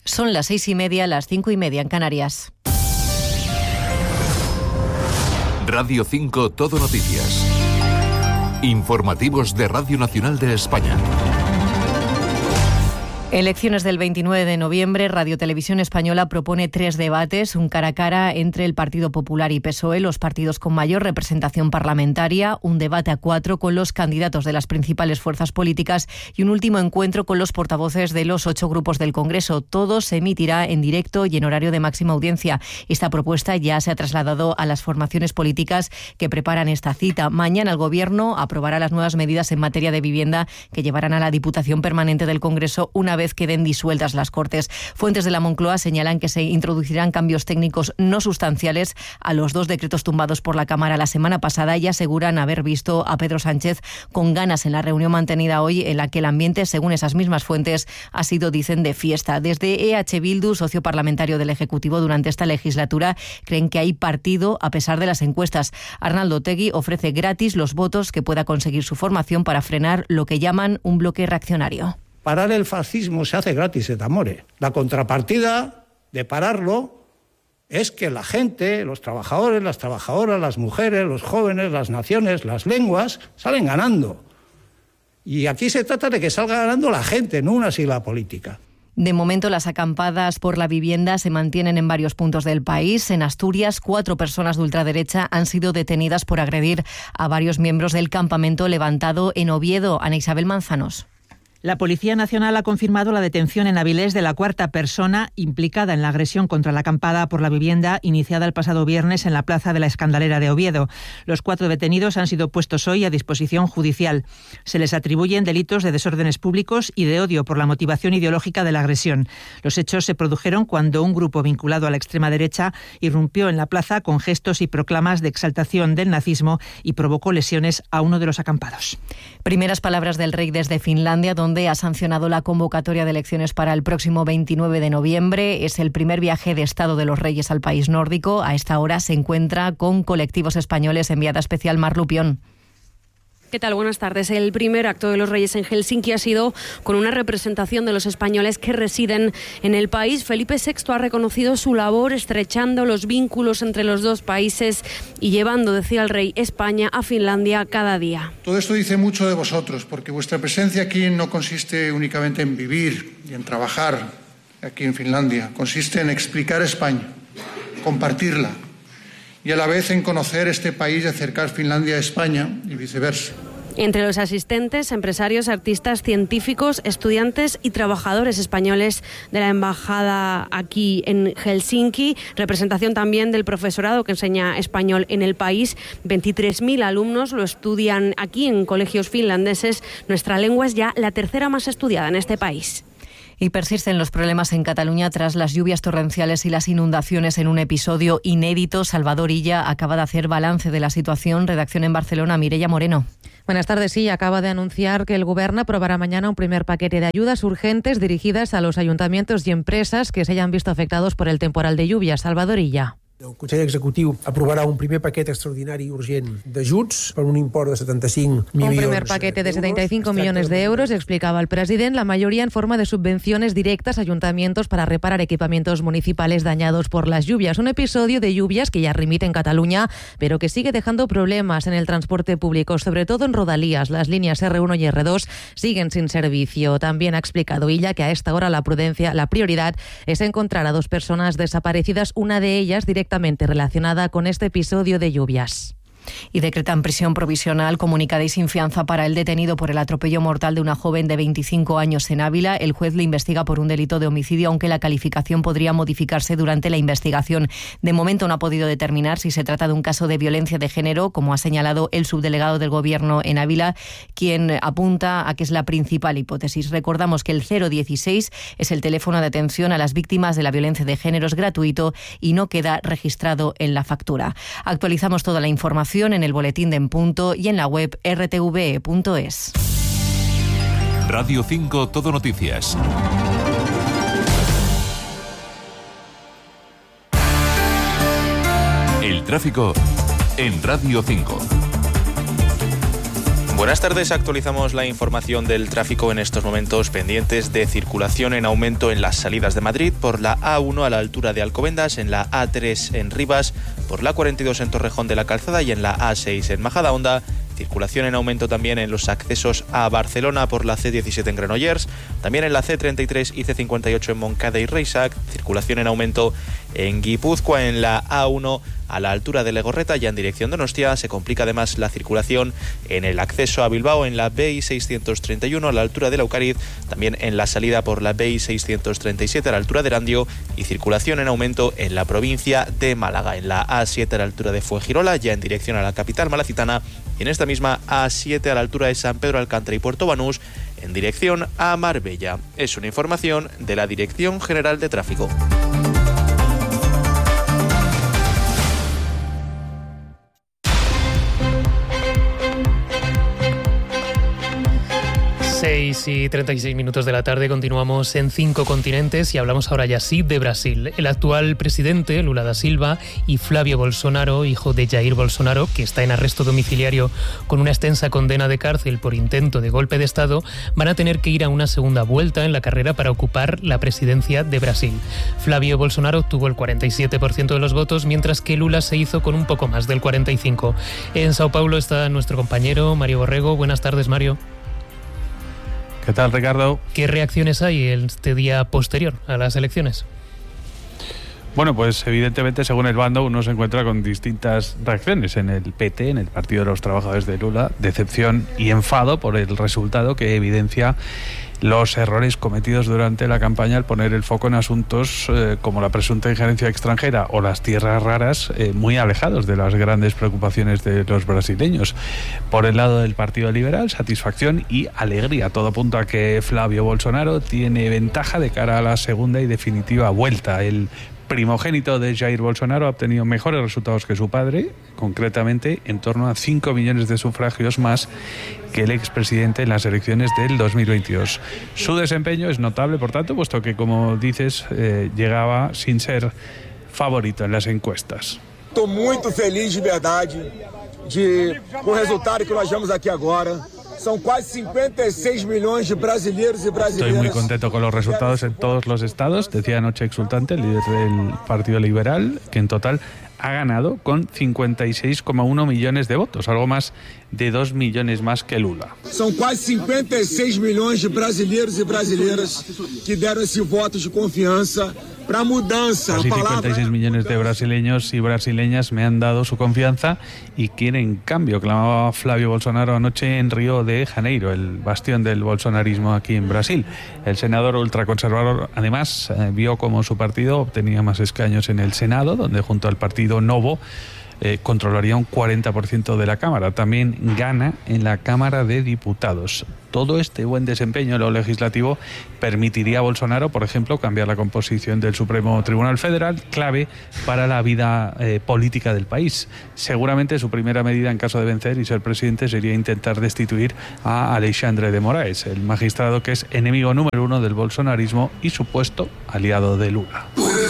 Son las 6:30, las 5:30 en Canarias. Radio 5 Todo Noticias. Informativos de Radio Nacional de España. Elecciones del 29 de noviembre. Radio Televisión Española propone 3 debates, un cara a cara entre el Partido Popular y PSOE, los partidos con mayor representación parlamentaria, un debate a 4 con los candidatos de las principales fuerzas políticas y un último encuentro con los portavoces de los 8 grupos del Congreso. Todo se emitirá en directo y en horario de máxima audiencia. Esta propuesta ya se ha trasladado a las formaciones políticas que preparan esta cita. Mañana el Gobierno aprobará las nuevas medidas en materia de vivienda que llevarán a la Diputación Permanente del Congreso una vez queden disueltas las Cortes. Fuentes de la Moncloa señalan que se introducirán cambios técnicos no sustanciales a los 2 decretos tumbados por la Cámara la semana pasada y aseguran haber visto a Pedro Sánchez con ganas en la reunión mantenida hoy, en la que el ambiente, según esas mismas fuentes, ha sido, dicen, de fiesta. Desde EH Bildu, socio parlamentario del Ejecutivo durante esta legislatura, creen que hay partido a pesar de las encuestas. Arnaldo Otegi ofrece gratis los votos que pueda conseguir su formación para frenar lo que llaman un bloque reaccionario. Parar el fascismo se hace gratis, et amore. La contrapartida de pararlo es que la gente, los trabajadores, las trabajadoras, las mujeres, los jóvenes, las naciones, las lenguas, salen ganando. Y aquí se trata de que salga ganando la gente, no una sigla política. De momento, las acampadas por la vivienda se mantienen en varios puntos del país. En Asturias, 4 personas de ultraderecha han sido detenidas por agredir a varios miembros del campamento levantado en Oviedo. Ana Isabel Manzanos. La Policía Nacional ha confirmado la detención en Avilés de la 4ª persona implicada en la agresión contra la acampada por la vivienda iniciada el pasado viernes en la Plaza de la Escandalera de Oviedo. Los 4 detenidos han sido puestos hoy a disposición judicial. Se les atribuyen delitos de desórdenes públicos y de odio por la motivación ideológica de la agresión. Los hechos se produjeron cuando un grupo vinculado a la extrema derecha irrumpió en la plaza con gestos y proclamas de exaltación del nazismo y provocó lesiones a uno de los acampados. Primeras palabras del rey desde Finlandia, donde ha sancionado la convocatoria de elecciones para el próximo 29 de noviembre. Es el primer viaje de Estado de los Reyes al país nórdico. A esta hora se encuentra con colectivos españoles. Enviada especial Mar Lupión. ¿Qué tal? Buenas tardes. El primer acto de los Reyes en Helsinki ha sido con una representación de los españoles que residen en el país. Felipe VI ha reconocido su labor estrechando los vínculos entre los dos países y llevando, decía el rey, España a Finlandia cada día. Todo esto dice mucho de vosotros, porque vuestra presencia aquí no consiste únicamente en vivir y en trabajar aquí en Finlandia. Consiste en explicar España, compartirla, y a la vez en conocer este país y acercar Finlandia a España y viceversa. Entre los asistentes, empresarios, artistas, científicos, estudiantes y trabajadores españoles de la embajada aquí en Helsinki. Representación también del profesorado que enseña español en el país. 23.000 alumnos lo estudian aquí en colegios finlandeses. Nuestra lengua es ya la 3ª más estudiada en este país. Y persisten los problemas en Cataluña tras las lluvias torrenciales y las inundaciones en un episodio inédito. Salvador Illa acaba de hacer balance de la situación. Redacción en Barcelona, Mireia Moreno. Buenas tardes. Sí, acaba de anunciar que el Gobierno aprobará mañana un primer paquete de ayudas urgentes dirigidas a los ayuntamientos y empresas que se hayan visto afectados por el temporal de lluvia. Salvador Illa. El Consell Executiu aprovarà un primer paquet extraordinari urgent d'ajuts per un import de 75 milions. Un primer paquete de 75 millones de euros, explicaba el presidente, la mayoría en forma de subvenciones directas a ayuntamientos para reparar equipamientos municipales dañados por las lluvias. Un episodio de lluvias que ya remite en Cataluña, pero que sigue dejando problemas en el transporte público, sobre todo en rodalías. Las líneas R1 y R2 siguen sin servicio. También ha explicado Illa que a esta hora la prioridad es encontrar a 2 personas desaparecidas, una de ellas directamente relacionada con este episodio de lluvias. Y decretan prisión provisional comunicada y sin fianza para el detenido por el atropello mortal de una joven de 25 años en Ávila. El juez le investiga por un delito de homicidio, aunque la calificación podría modificarse durante la investigación. De momento no ha podido determinar si se trata de un caso de violencia de género, como ha señalado el subdelegado del Gobierno en Ávila, quien apunta a que es la principal hipótesis. Recordamos que el 016 es el teléfono de atención a las víctimas de la violencia de género, es gratuito y no queda registrado en la factura. Actualizamos toda la información en el boletín de En Punto y en la web rtve.es. Radio 5 Todo Noticias. El tráfico en Radio 5. Buenas tardes, actualizamos la información del tráfico en estos momentos, pendientes de circulación en aumento en las salidas de Madrid por la A1 a la altura de Alcobendas, en la A3 en Rivas, por la 42 en Torrejón de la Calzada y en la A6 en Majadahonda. Circulación en aumento también en los accesos a Barcelona por la C17 en Granollers, también en la C33 y C58 en Montcada y Reisac. Circulación en aumento en Guipúzcoa en la A1 a la altura de Legorreta, ya en dirección de Donostia. Se complica además la circulación en el acceso a Bilbao en la BI 631 a la altura de Laucariz, también en la salida por la BI 637 a la altura de Erandio, y circulación en aumento en la provincia de Málaga, en la A7 a la altura de Fuengirola, ya en dirección a la capital malacitana, y en esta misma A7 a la altura de San Pedro Alcántara y Puerto Banús, en dirección a Marbella. Es una información de la Dirección General de Tráfico. Y 36 minutos de la tarde, continuamos en 5 continentes y hablamos ahora ya sí de Brasil. El actual presidente, Lula da Silva, y Flávio Bolsonaro, hijo de Jair Bolsonaro, que está en arresto domiciliario con una extensa condena de cárcel por intento de golpe de Estado, van a tener que ir a una segunda vuelta en la carrera para ocupar la presidencia de Brasil. Flávio Bolsonaro obtuvo el 47% de los votos, mientras que Lula se hizo con un poco más del 45%. En Sao Paulo está nuestro compañero Mario Borrego. Buenas tardes, Mario. ¿Qué tal, Ricardo? ¿Qué reacciones hay en este día posterior a las elecciones? Bueno, pues evidentemente, según el bando, uno se encuentra con distintas reacciones. En el PT, en el Partido de los Trabajadores de Lula, decepción y enfado por el resultado que evidencia los errores cometidos durante la campaña al poner el foco en asuntos como la presunta injerencia extranjera o las tierras raras, muy alejados de las grandes preocupaciones de los brasileños. Por el lado del Partido Liberal, satisfacción y alegría. Todo apunta a que Flávio Bolsonaro tiene ventaja de cara a la segunda y definitiva vuelta. El primogénito de Jair Bolsonaro ha obtenido mejores resultados que su padre, concretamente en torno a 5 millones de sufragios más que el expresidente en las elecciones del 2022. Su desempeño es notable, por tanto, puesto que, como dices, llegaba sin ser favorito en las encuestas. Estou muito feliz de verdade com o resultado que nós vemos aqui agora. Son casi 56 millones de brasileños y brasileñas. Estoy muy contento con los resultados en todos los estados, decía anoche exultante el líder del Partido Liberal, que en total ha ganado con 56,1 millones de votos, algo más de 2 millones más que Lula. Son casi 56 millones de brasileños y brasileñas que dieron ese voto de confianza para mudanza. Casi 56 millones de brasileños y brasileñas me han dado su confianza y quieren cambio, clamaba Flávio Bolsonaro anoche en Río de Janeiro, el bastión del bolsonarismo aquí en Brasil. El senador ultraconservador, además, vio como su partido obtenía más escaños en el Senado, donde junto al partido Novo controlaría un 40% de la Cámara. También gana en la Cámara de Diputados. Todo este buen desempeño en lo legislativo permitiría a Bolsonaro, por ejemplo, cambiar la composición del Supremo Tribunal Federal, clave para la vida política del país. Seguramente su primera medida en caso de vencer y ser presidente sería intentar destituir a Alexandre de Moraes, el magistrado que es enemigo número 1 del bolsonarismo y supuesto aliado de Lula.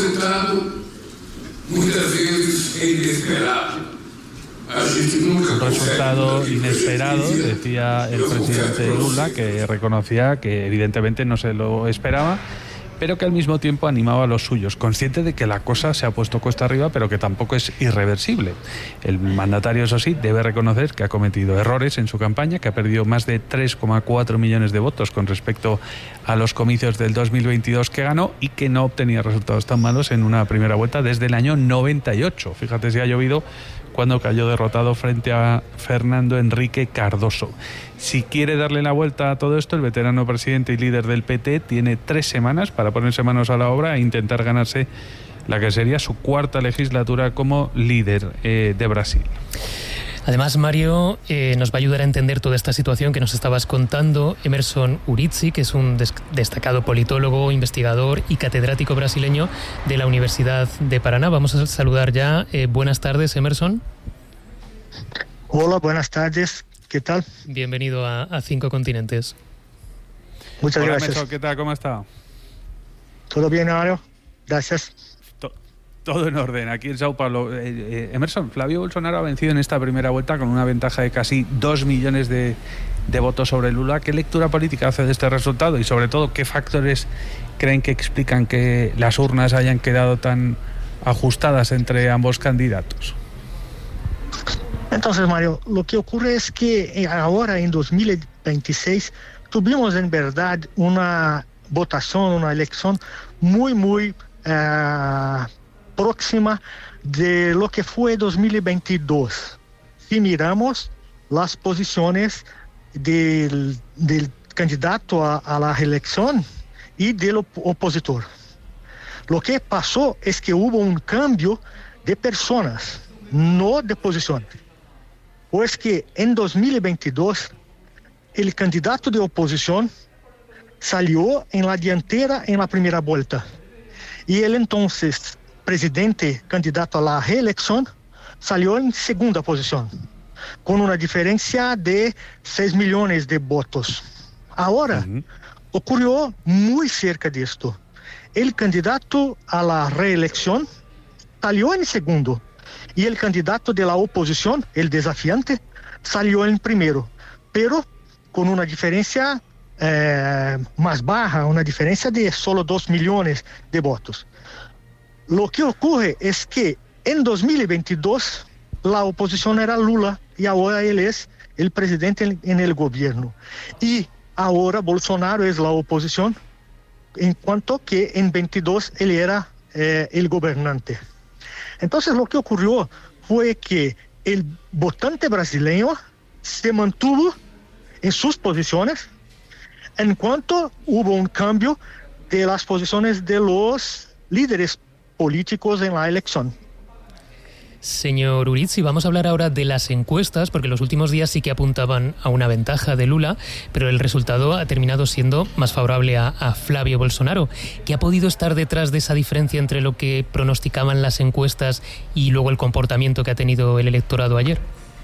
Muchas veces es inesperado. Un resultado inesperado, decía el presidente Lula, que reconocía que evidentemente no se lo esperaba, pero que al mismo tiempo animaba a los suyos, consciente de que la cosa se ha puesto cuesta arriba, pero que tampoco es irreversible. El mandatario, eso sí, debe reconocer que ha cometido errores en su campaña, que ha perdido más de 3,4 millones de votos con respecto a los comicios del 2022 que ganó y que no obtenía resultados tan malos en una primera vuelta desde el año 98. Fíjate si ha llovido cuando cayó derrotado frente a Fernando Henrique Cardoso. Si quiere darle la vuelta a todo esto, el veterano presidente y líder del PT tiene 3 semanas para ponerse manos a la obra e intentar ganarse la que sería su 4ª legislatura como líder de Brasil. Además, Mario, nos va a ayudar a entender toda esta situación que nos estabas contando Emerson Urizzi, que es un destacado politólogo, investigador y catedrático brasileño de la Universidad de Paraná. Vamos a saludar ya. Buenas tardes, Emerson. Hola, buenas tardes. ¿Qué tal? Bienvenido a 5 continentes. Muchas Hola, gracias. Emerson, ¿qué tal? ¿Cómo está? ¿Todo bien, Mario? Gracias. Todo en orden, aquí en Sao Paulo. Emerson, Flavio Bolsonaro ha vencido en esta primera vuelta con una ventaja de casi 2 millones de votos sobre Lula. ¿Qué lectura política hace de este resultado? Y sobre todo, ¿qué factores creen que explican que las urnas hayan quedado tan ajustadas entre ambos candidatos? Entonces, Mario, lo que ocurre es que ahora en 2026 tuvimos en verdad una votación, una elección muy próxima de lo que fue 2022. Si miramos las posiciones del candidato a la reelección y del opositor. Lo que pasó es que hubo un cambio de personas, no de posiciones. Pues que en 2022 el candidato de oposición salió en la diantera en la primera vuelta y el entonces presidente candidato a la reelección salió en segunda posición, con una diferencia de 6 millones de votos. Ahora, ocurrió muy cerca de esto. El candidato a la reelección salió en segundo y el candidato de la oposición, el desafiante, salió en primero, pero con una diferencia más baja, una diferencia de solo 2 millones de votos. Lo que ocurre es que en 2022 la oposición era Lula y ahora él es el presidente en el gobierno. Y ahora Bolsonaro es la oposición, en cuanto que en 22 él era el gobernante. Entonces lo que ocurrió fue que el votante brasileño se mantuvo en sus posiciones en cuanto hubo un cambio de las posiciones de los líderes políticos en la elección. Señor Urizzi, vamos a hablar ahora de las encuestas, porque los últimos días sí que apuntaban a una ventaja de Lula, pero el resultado ha terminado siendo más favorable a Flavio Bolsonaro. ¿Qué ha podido estar detrás de esa diferencia entre lo que pronosticaban las encuestas y luego el comportamiento que ha tenido el electorado ayer?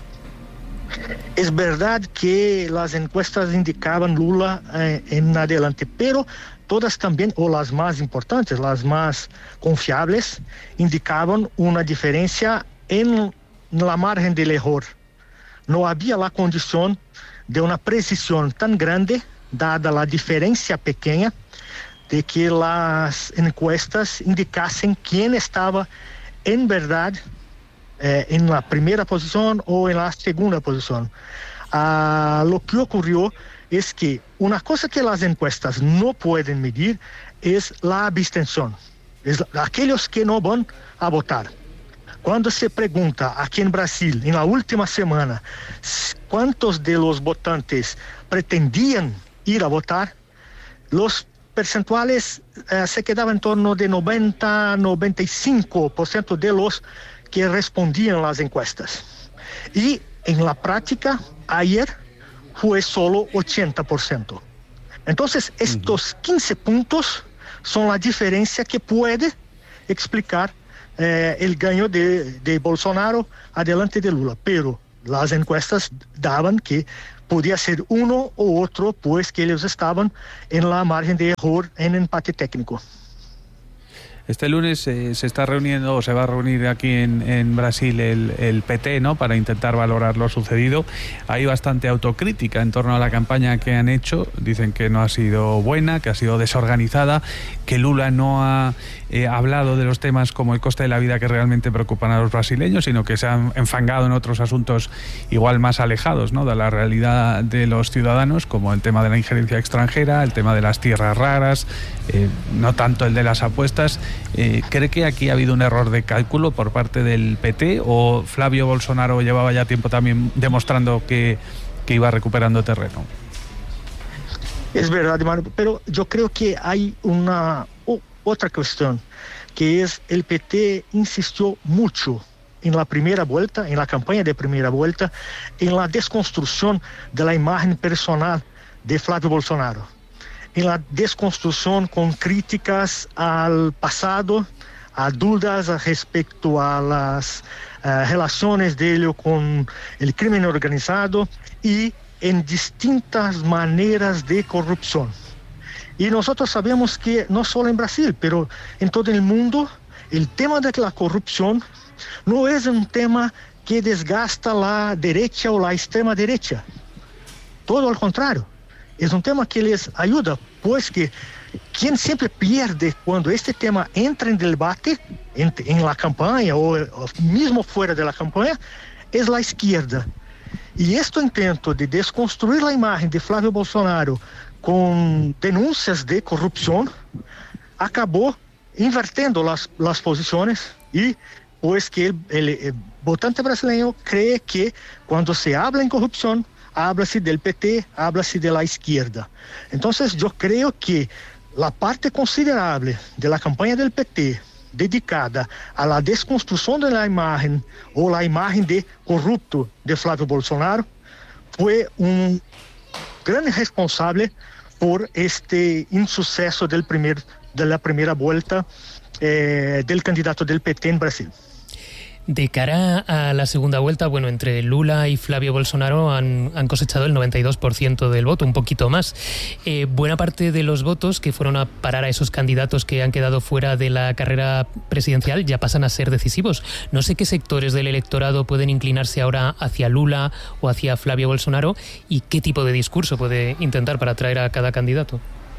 Es verdad que las encuestas indicaban Lula en adelante, pero todas también, o las más importantes, las más confiables, indicaban una diferencia en la margen del error. No había la condición de una precisión tan grande, dada la diferencia pequeña, de que las encuestas indicasen quién estaba en verdad en la primera posición o en la segunda posición. Lo que ocurrió es que una cosa que las encuestas no pueden medir es la abstención, es aquellos que no van a votar. Cuando se pregunta aquí en Brasil, en la última semana, cuántos de los votantes pretendían ir a votar, los percentuales se quedaban en torno de 90-95% de los que respondían las encuestas. Y en la práctica, ayer fue solo 80%. Entonces, estos 15 puntos son la diferencia que puede explicar el gano de Bolsonaro adelante de Lula. Pero las encuestas daban que podía ser uno u otro, pues que ellos estaban en la margen de error en empate técnico. Este lunes se está reuniendo, o se va a reunir aquí en Brasil el PT, ¿no?, para intentar valorar lo sucedido. Hay bastante autocrítica en torno a la campaña que han hecho. Dicen que no ha sido buena, que ha sido desorganizada, que Lula no ha hablado de los temas como el coste de la vida que realmente preocupan a los brasileños, sino que se han enfangado en otros asuntos igual más alejados, ¿no?, de la realidad de los ciudadanos, como el tema de la injerencia extranjera, el tema de las tierras raras, no tanto el de las apuestas. ¿Cree que aquí ha habido un error de cálculo por parte del PT o Flavio Bolsonaro llevaba ya tiempo también demostrando que iba recuperando terreno? Es verdad, Mario, pero yo creo que hay una otra cuestión, que es el PT insistió mucho en la primera vuelta, en la campaña de primera vuelta, en la desconstrucción de la imagen personal de Flavio Bolsonaro, en la desconstrucción con críticas al pasado, a dudas respecto a las relaciones de él con el crimen organizado y en distintas maneras de corrupción. Y nosotros sabemos que no solo en Brasil, pero en todo el mundo, el tema de la corrupción no es un tema que desgasta la derecha o la extrema derecha. Todo al contrario, es un tema que les ayuda, pues que quien siempre pierde cuando este tema entra en debate, en la campaña o mismo fuera de la campaña, es la izquierda. Y este intento de desconstruir la imagen de Flávio Bolsonaro con denuncias de corrupción acabó invirtiendo las posiciones y pues que el votante brasileño cree que cuando se habla en corrupción, habla-se del PT, habla-se de la izquierda. Entonces yo creo que la parte considerable de la campaña del PT dedicada a la desconstrucción de la imagen o la imagen de corrupto de Flávio Bolsonaro fue un gran responsable por este insuceso de la primera vuelta del candidato del PT en Brasil. De cara a la segunda vuelta, bueno, entre Lula y Flávio Bolsonaro han cosechado el 92% del voto, un poquito más. Buena parte de los votos que fueron a parar a esos candidatos que han quedado fuera de la carrera presidencial ya pasan a ser decisivos. No sé qué sectores del electorado pueden inclinarse ahora hacia Lula o hacia Flávio Bolsonaro y qué tipo de discurso puede intentar para atraer a cada candidato.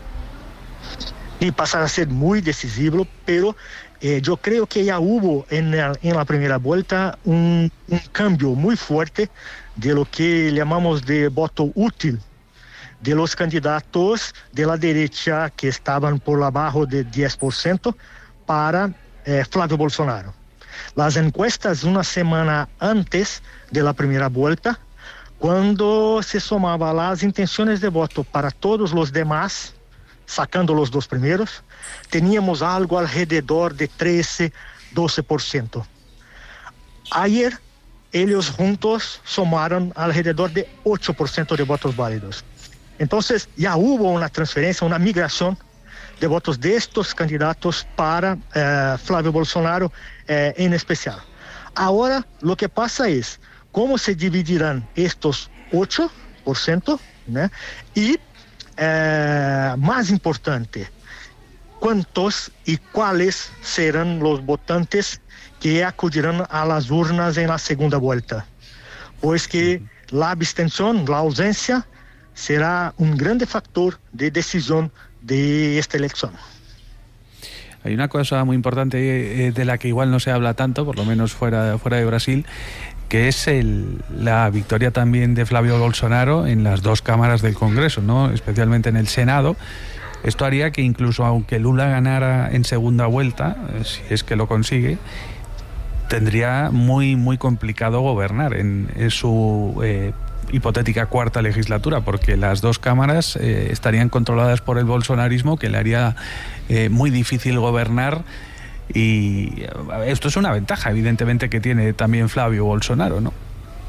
Y pasar a ser muy decisivo, pero yo creo que ya hubo en la primera vuelta un cambio muy fuerte de lo que llamamos de voto útil de los candidatos de la derecha que estaban por abajo de 10% para Flávio Bolsonaro. Las encuestas una semana antes de la primera vuelta, cuando se sumaba las intenciones de voto para todos los demás, sacando los dos primeros, teníamos algo alrededor de 13-12%. Ayer, ellos juntos sumaron alrededor de 8% de votos válidos. Entonces, ya hubo una transferencia, una migración de votos de estos candidatos para Flávio Bolsonaro en especial. Ahora, lo que pasa es cómo se dividirán estos 8%, ¿no? Y más importante, cuántos y cuáles serán los votantes que acudirán a las urnas en la segunda vuelta. Pues que la abstención, la ausencia, será un grande factor de decisión de esta elección. Hay una cosa muy importante de la que igual no se habla tanto, por lo menos fuera de Brasil, que es la victoria también de Flávio Bolsonaro en las dos cámaras del Congreso, ¿no? Especialmente en el Senado. Esto haría que incluso aunque Lula ganara en segunda vuelta, si es que lo consigue, tendría muy, muy complicado gobernar en su hipotética cuarta legislatura, porque las dos cámaras estarían controladas por el bolsonarismo, que le haría muy difícil gobernar. Y esto es una ventaja, evidentemente, que tiene también Flávio Bolsonaro, ¿no?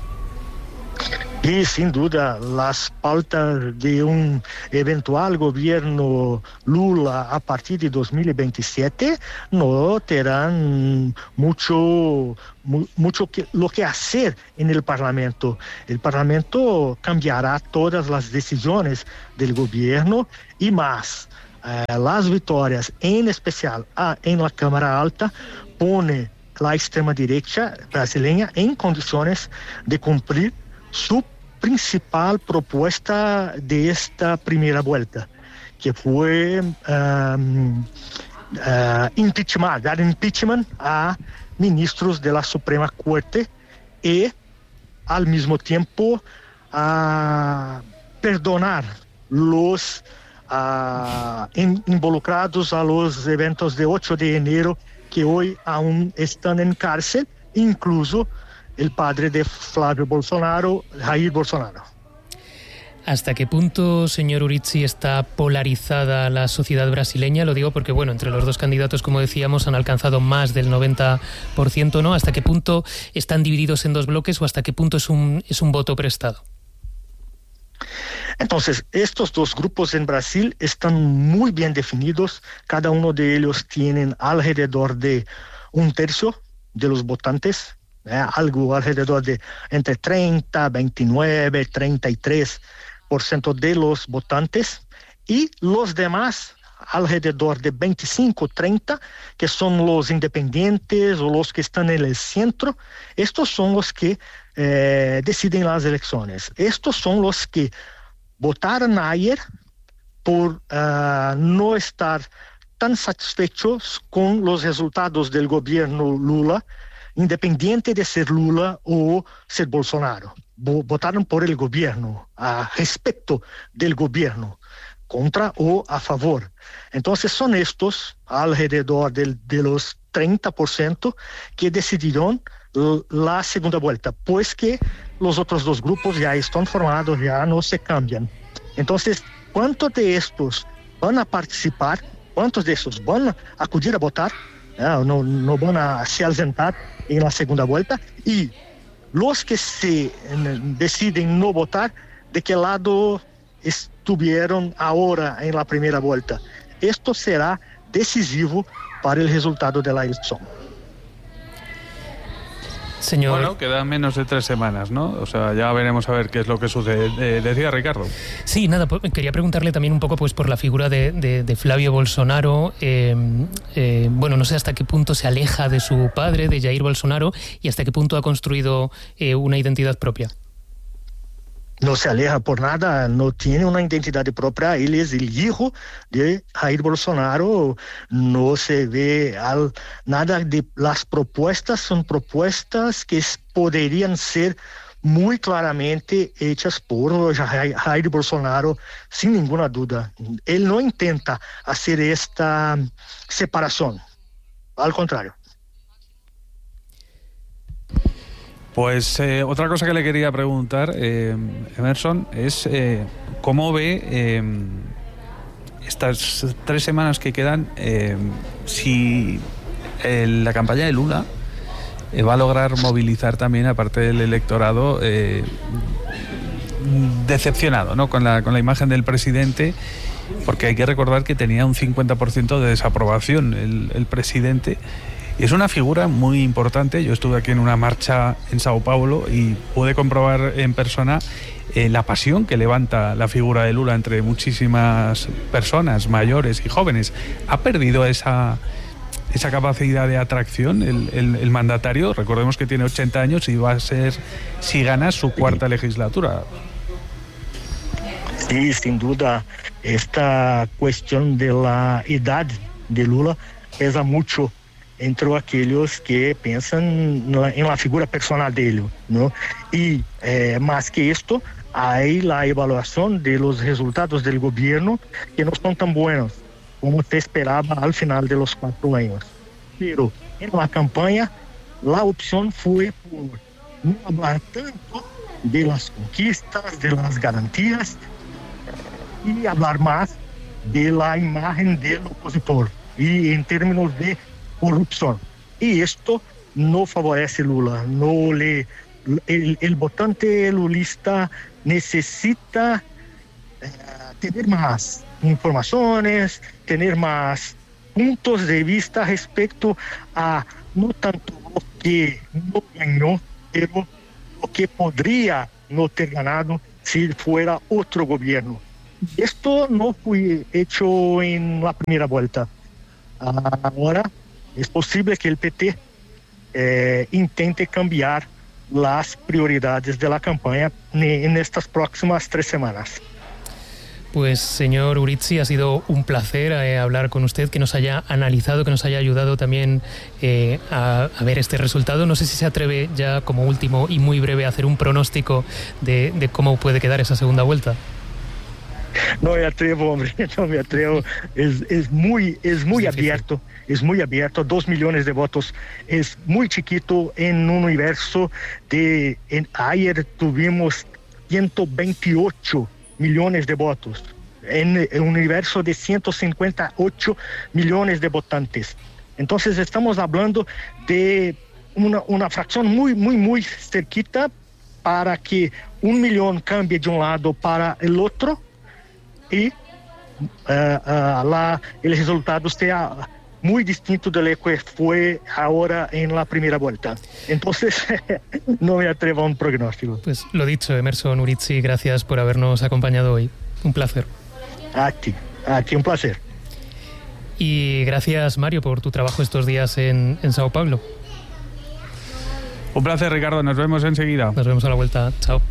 Y sin duda, las pautas de un eventual gobierno Lula a partir de 2027 no tendrán mucho lo que hacer en el Parlamento. El Parlamento cambiará todas las decisiones del gobierno y más. Las victorias, en especial en la Cámara Alta, pone la extrema derecha brasileña en condiciones de cumplir su principal propuesta de esta primera vuelta, que fue dar impeachment a ministros de la Suprema Corte y al mismo tiempo perdonar los involucrados a los eventos de 8 de enero que hoy aún están en cárcel, incluso el padre de Flávio Bolsonaro, Jair Bolsonaro. ¿Hasta qué punto, señor Urizzi, está polarizada la sociedad brasileña? Lo digo porque, bueno, entre los dos candidatos, como decíamos, han alcanzado más del 90%, ¿no? ¿Hasta qué punto están divididos en dos bloques o hasta qué punto es un voto prestado? Entonces, estos dos grupos en Brasil están muy bien definidos. Cada uno de ellos tienen alrededor de 1/3 de los votantes, algo alrededor de entre 30, 29, 33% de los votantes, y los demás, alrededor de 25, 30, que son los independientes o los que están en el centro. Estos son los que deciden las elecciones. Estos son los que votaron ayer por no estar tan satisfechos con los resultados del gobierno Lula, independiente de ser Lula o ser Bolsonaro. Votaron por el gobierno, a respecto del gobierno, contra o a favor. Entonces son estos, alrededor de los 30%, que decidieron la segunda vuelta, pues que los otros dos grupos ya están formados, ya no se cambian. Entonces, ¿cuántos de estos van a participar? ¿Cuántos de estos van a acudir a votar? No van a se ausentar en la segunda vuelta. Y los que se deciden no votar, ¿de qué lado estuvieron ahora en la primera vuelta? Esto será decisivo para el resultado de la elección. Señor... Bueno, quedan menos de 3 semanas, ¿no? O sea, ya veremos a ver qué es lo que sucede. Decía Ricardo. Sí, nada, quería preguntarle también un poco pues por la figura de Flavio Bolsonaro. Bueno, no sé hasta qué punto se aleja de su padre, de Jair Bolsonaro, y hasta qué punto ha construido una identidad propia. No se aleja por nada, no tiene una identidad propia. Él es el hijo de Jair Bolsonaro. No se ve nada de las propuestas, son propuestas que podrían ser muy claramente hechas por Jair Bolsonaro, sin ninguna duda. Él no intenta hacer esta separación, al contrario. Pues otra cosa que le quería preguntar, Emerson, es cómo ve estas 3 semanas que quedan, si la campaña de Lula va a lograr movilizar también, aparte del electorado decepcionado, ¿no?, con la imagen del presidente, porque hay que recordar que tenía un 50% de desaprobación el presidente. Es una figura muy importante. Yo estuve aquí en una marcha en Sao Paulo y pude comprobar en persona la pasión que levanta la figura de Lula entre muchísimas personas, mayores y jóvenes. ¿Ha perdido esa capacidad de atracción el mandatario? Recordemos que tiene 80 años y va a ser, si gana, su 4ª legislatura. Sí, sin duda, esta cuestión de la edad de Lula pesa mucho entre aquellos que piensan en la figura personal de él, ¿no? Y más que esto, hay la evaluación de los resultados del gobierno que no son tan buenos como se esperaba al final de los 4 años. Pero en la campaña, la opción fue por no hablar tanto de las conquistas, de las garantías, y hablar más de la imagen del opositor y en términos de corrupción. Y esto no favorece Lula. El votante lulista necesita tener más informaciones, tener más puntos de vista respecto a no tanto lo que no ganó, pero lo que podría no ter ganado si fuera otro gobierno. Esto no fue hecho en la primera vuelta. Ahora es posible que el PT intente cambiar las prioridades de la campaña en estas próximas 3 semanas. Pues señor Urizzi, ha sido un placer hablar con usted, que nos haya analizado, que nos haya ayudado también a ver este resultado. No sé si se atreve ya, como último y muy breve, a hacer un pronóstico de cómo puede quedar esa segunda vuelta. No me atrevo, hombre, no me atrevo. Es muy abierto. Es muy abierto, 2 millones de votos es muy chiquito en un universo ayer tuvimos 128 millones de votos, en un universo de 158 millones de votantes. Entonces estamos hablando de una fracción muy cerquita para que 1 millón cambie de un lado para el otro y el resultado sea muy distinto de lo que fue ahora en la primera vuelta. Entonces, no me atrevo a un pronóstico. Pues lo dicho, Emerson Urizzi, gracias por habernos acompañado hoy. Un placer. A ti, un placer. Y gracias, Mario, por tu trabajo estos días en Sao Paulo. Un placer, Ricardo. Nos vemos enseguida. Nos vemos a la vuelta. Chao.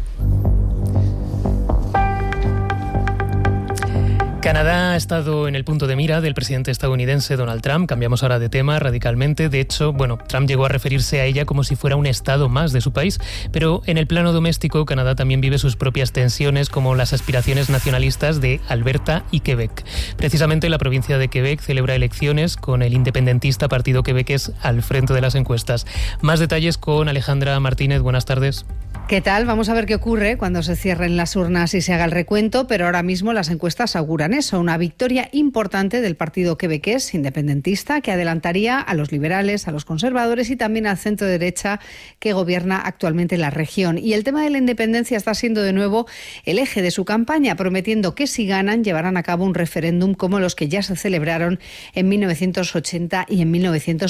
Canadá ha estado en el punto de mira del presidente estadounidense Donald Trump. Cambiamos ahora de tema radicalmente. De hecho, Trump llegó a referirse a ella como si fuera un estado más de su país. Pero en el plano doméstico, Canadá también vive sus propias tensiones, como las aspiraciones nacionalistas de Alberta y Quebec. Precisamente la provincia de Quebec celebra elecciones con el independentista Partido Quebequés al frente de las encuestas. Más detalles con Alejandra Martínez. Buenas tardes. ¿Qué tal? Vamos a ver qué ocurre cuando se cierren las urnas y se haga el recuento, pero ahora mismo las encuestas auguran eso, una victoria importante del partido quebequés independentista que adelantaría a los liberales, a los conservadores y también al centro derecha que gobierna actualmente la región. Y el tema de la independencia está siendo de nuevo el eje de su campaña, prometiendo que si ganan llevarán a cabo un referéndum como los que ya se celebraron en 1980 y en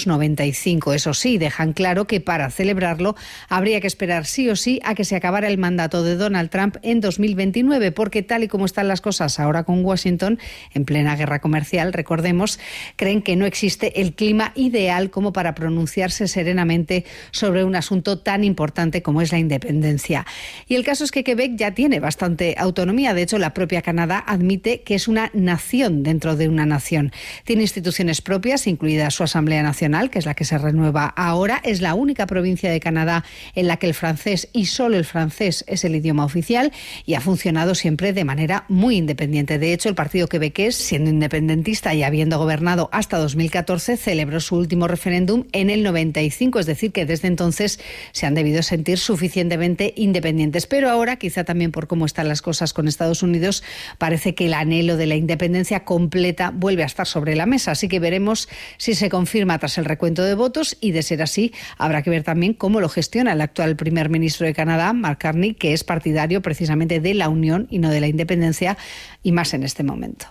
1995. Eso sí, dejan claro que para celebrarlo habría que esperar sí o sí a que se acabara el mandato de Donald Trump en 2029, porque tal y como están las cosas ahora con Washington, en plena guerra comercial, recordemos, creen que no existe el clima ideal como para pronunciarse serenamente sobre un asunto tan importante como es la independencia. Y el caso es que Quebec ya tiene bastante autonomía. De hecho, la propia Canadá admite que es una nación dentro de una nación. Tiene instituciones propias, incluida su Asamblea Nacional, que es la que se renueva ahora. Es la única provincia de Canadá en la que el francés y solo el francés es el idioma oficial y ha funcionado siempre de manera muy independiente. De hecho, el partido quebequés, siendo independentista y habiendo gobernado hasta 2014, celebró su último referéndum en el 95, es decir, que desde entonces se han debido sentir suficientemente independientes. Pero ahora, quizá también por cómo están las cosas con Estados Unidos, parece que el anhelo de la independencia completa vuelve a estar sobre la mesa. Así que veremos si se confirma tras el recuento de votos y, de ser así, habrá que ver también cómo lo gestiona el actual primer ministro de Canadá, Mark Carney, que es partidario precisamente de la unión y no de la independencia, y más en este momento.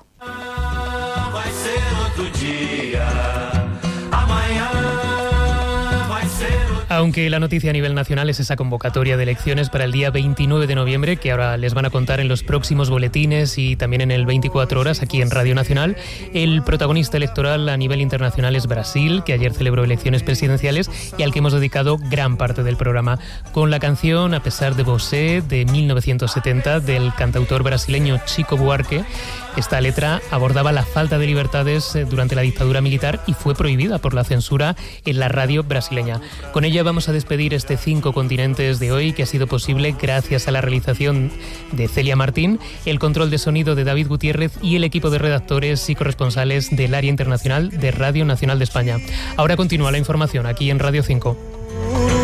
Aunque la noticia a nivel nacional es esa convocatoria de elecciones para el día 29 de noviembre, que ahora les van a contar en los próximos boletines y también en el 24 horas aquí en Radio Nacional, el protagonista electoral a nivel internacional es Brasil, que ayer celebró elecciones presidenciales y al que hemos dedicado gran parte del programa, con la canción A pesar de Você, de 1970, del cantautor brasileño Chico Buarque. Esta letra abordaba la falta de libertades durante la dictadura militar y fue prohibida por la censura en la radio brasileña. Con ella vamos a despedir este 5 continentes de hoy, que ha sido posible gracias a la realización de Celia Martín, el control de sonido de David Gutiérrez y el equipo de redactores y corresponsales del área internacional de Radio Nacional de España. Ahora continúa la información aquí en Radio 5.